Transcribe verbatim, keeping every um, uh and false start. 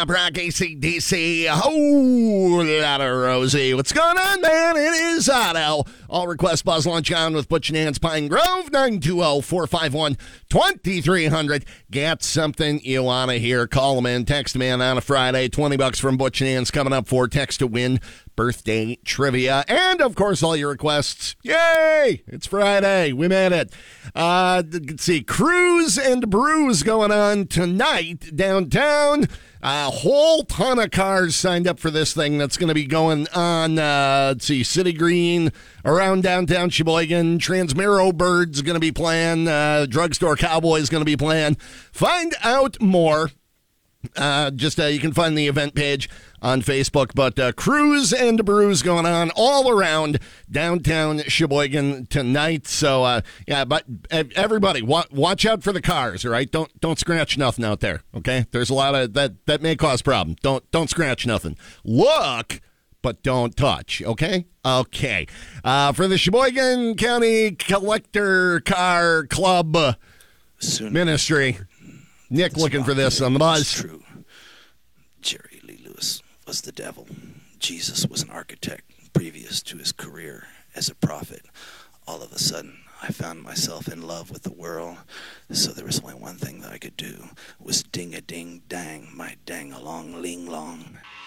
Brock A C D C, a whole lot of Rosie. What's going on, man? It is Otto. All request Buzz Lunch on with Butch and Ann's Pine Grove, nine two zero, four five one, two three zero zero. Got something you want to hear? Call them in. Text them in on a Friday. twenty bucks from Butch and Ann's coming up for Text to Win birthday trivia. And, of course, all your requests. Yay! It's Friday. We made it. Uh, let's see. Cruise and Brews going on tonight downtown. A whole ton of cars signed up for this thing that's going to be going on, uh, let's see, City Green, around downtown Sheboygan. Transmero Bird's going to be playing. Uh, Drugstore Cowboy's going to be playing. Find out more. Uh, just uh, you can find the event page on Facebook, but uh, Cruise and Brews going on all around downtown Sheboygan tonight. So uh, yeah, but everybody, wa- watch out for the cars. All right, don't don't scratch nothing out there. Okay, there's a lot of that that may cause problem. Don't don't scratch nothing. Look, but don't touch. Okay, okay. Uh, for the Sheboygan County Collector Car Club uh, Ministry. Nick This looking for this on the buzz. True. Jerry Lee Lewis was the devil. Jesus was an architect previous to his career as a prophet. All of a sudden, I found myself in love with the world. So there was only one thing that I could do, was ding-a-ding-dang, my dang-along-ling-long.